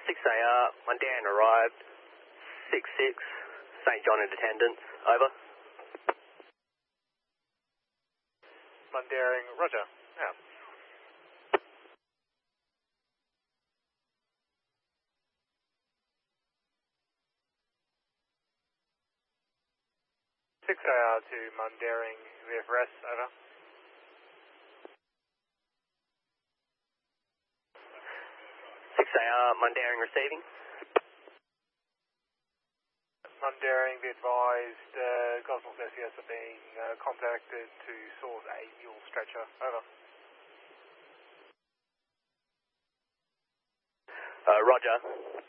6AR, Mundaring arrived. 6-6, St. John in attendance. Over. Mundaring, roger. Yeah. Six AR to Mundaring VFRS, over. 6AR, Mundaring receiving. Mundaring, be advised, Gosnells SES are being contacted to source a mule stretcher, over. Roger.